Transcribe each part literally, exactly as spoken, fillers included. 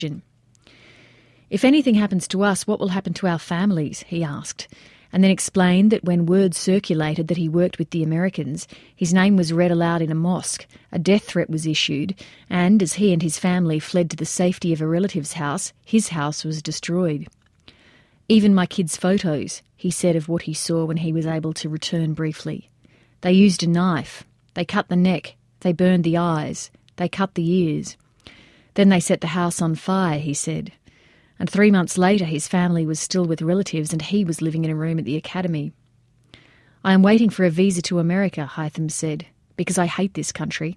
"If anything happens to us, what will happen to our families?" he asked, and then explained that when word circulated that he worked with the Americans, his name was read aloud in a mosque, a death threat was issued, and as he and his family fled to the safety of a relative's house, his house was destroyed. "Even my kids' photos," he said of what he saw when he was able to return briefly. "They used a knife. They cut the neck. They burned the eyes. They cut the ears. Then they set the house on fire," he said. And three months later his family was still with relatives and he was living in a room at the academy. "I am waiting for a visa to America," Hytham said, "because I hate this country."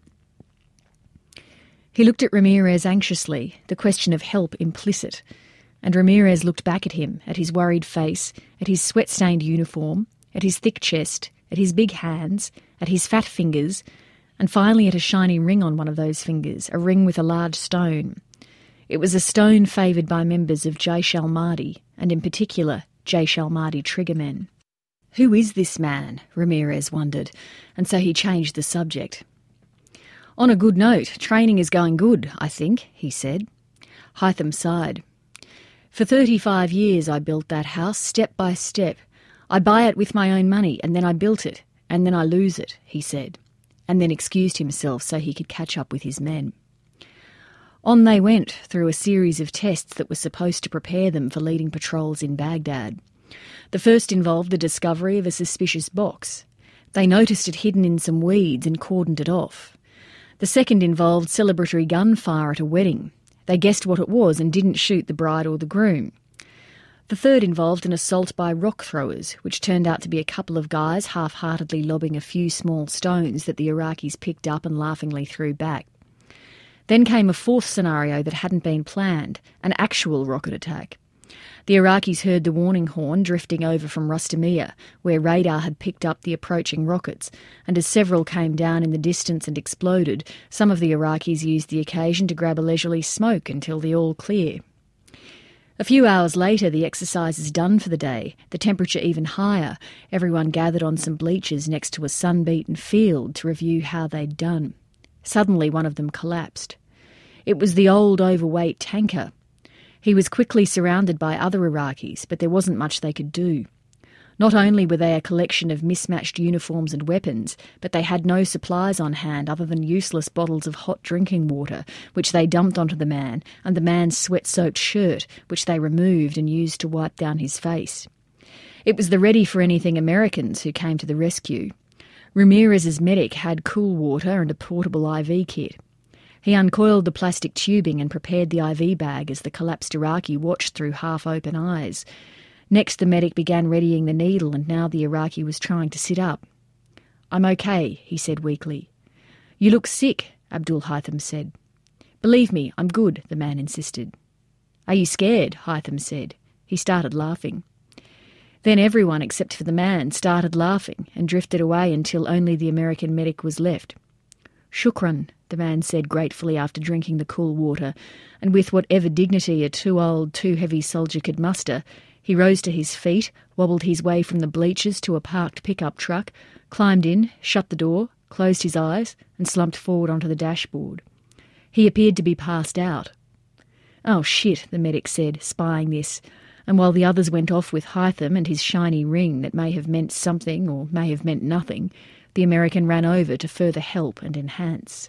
He looked at Ramirez anxiously, the question of help implicit, and Ramirez looked back at him, at his worried face, at his sweat-stained uniform, at his thick chest, at his big hands, at his fat fingers, and finally at a shiny ring on one of those fingers, a ring with a large stone. It was a stone favoured by members of Jaish al-Mahdi, and in particular Jaish al-Mahdi triggermen. Who is this man? Ramirez wondered, and so he changed the subject. "On a good note, training is going good, I think," he said. Hytham sighed. "For thirty-five years I built that house, step by step. I buy it with my own money, and then I built it, and then I lose it," he said, and then excused himself so he could catch up with his men. On they went through a series of tests that were supposed to prepare them for leading patrols in Baghdad. The first involved the discovery of a suspicious box. They noticed it hidden in some weeds and cordoned it off. The second involved celebratory gunfire at a wedding. They guessed what it was and didn't shoot the bride or the groom. The third involved an assault by rock throwers, which turned out to be a couple of guys half-heartedly lobbing a few small stones that the Iraqis picked up and laughingly threw back. Then came a fourth scenario that hadn't been planned, an actual rocket attack. The Iraqis heard the warning horn drifting over from Rustamiyah, where radar had picked up the approaching rockets, and as several came down in the distance and exploded, some of the Iraqis used the occasion to grab a leisurely smoke until the all clear. A few hours later, the exercises done for the day, the temperature even higher, everyone gathered on some bleachers next to a sun-beaten field to review how they'd done. Suddenly one of them collapsed. It was the old overweight tanker. He was quickly surrounded by other Iraqis, but there wasn't much they could do. Not only were they a collection of mismatched uniforms and weapons, but they had no supplies on hand other than useless bottles of hot drinking water, which they dumped onto the man, and the man's sweat-soaked shirt, which they removed and used to wipe down his face. It was the ready-for-anything Americans who came to the rescue. Ramirez's medic had cool water and a portable I V kit. He uncoiled the plastic tubing and prepared the I V bag as the collapsed Iraqi watched through half-open eyes. Next, the medic began readying the needle, and now the Iraqi was trying to sit up. "I'm okay," he said weakly. "You look sick," Abdul Hytham said. "Believe me, I'm good," the man insisted. "Are you scared?" Hytham said. He started laughing. Then everyone, except for the man, started laughing and drifted away until only the American medic was left. "Shukran," the man said gratefully after drinking the cool water, and with whatever dignity a too-old, too-heavy soldier could muster, he rose to his feet, wobbled his way from the bleachers to a parked pickup truck, climbed in, shut the door, closed his eyes, and slumped forward onto the dashboard. He appeared to be passed out. "Oh shit," the medic said, spying this, and while the others went off with Hytham and his shiny ring that may have meant something or may have meant nothing, the American ran over to further help and enhance.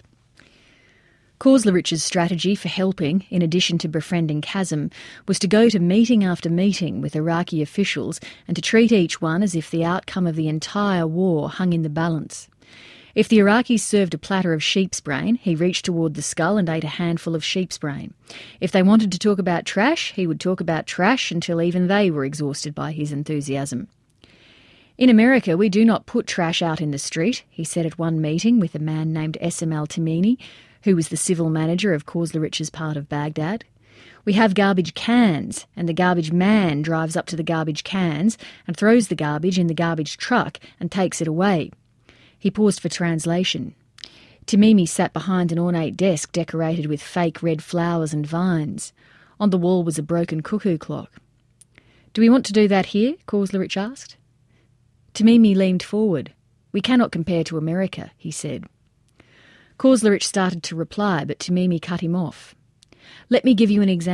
Koslarich's strategy for helping, in addition to befriending Kazem, was to go to meeting after meeting with Iraqi officials and to treat each one as if the outcome of the entire war hung in the balance. If the Iraqis served a platter of sheep's brain, he reached toward the skull and ate a handful of sheep's brain. If they wanted to talk about trash, he would talk about trash until even they were exhausted by his enthusiasm. "In America, we do not put trash out in the street," he said at one meeting with a man named Esem al-Tamimi, who was the civil manager of Koslarich's part of Baghdad. "We have garbage cans, and the garbage man drives up to the garbage cans and throws the garbage in the garbage truck and takes it away." He paused for translation. Tamimi sat behind an ornate desk decorated with fake red flowers and vines. On the wall was a broken cuckoo clock. "Do we want to do that here?" Koslarich asked. Tamimi leaned forward. "We cannot compare to America," he said. Koslarich started to reply, but Tamimi cut him off. Let me give you an example.